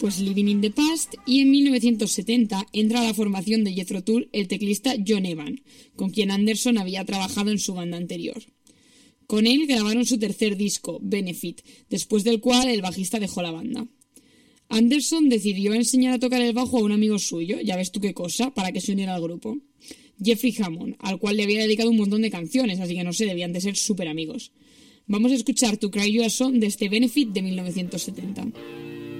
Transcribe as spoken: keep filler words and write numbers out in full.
pues Living in the Past, y en mil novecientos setenta entra a la formación de Jethro Tull el teclista John Evan, con quien Anderson había trabajado en su banda anterior. Con él grabaron su tercer disco, Benefit, después del cual el bajista dejó la banda. Anderson decidió enseñar a tocar el bajo a un amigo suyo, ya ves tú qué cosa, para que se uniera al grupo, Jeffrey Hammond, al cual le había dedicado un montón de canciones, así que no sé, debían de ser súper amigos. Vamos a escuchar To Cry You a Song de este Benefit de mil novecientos setenta.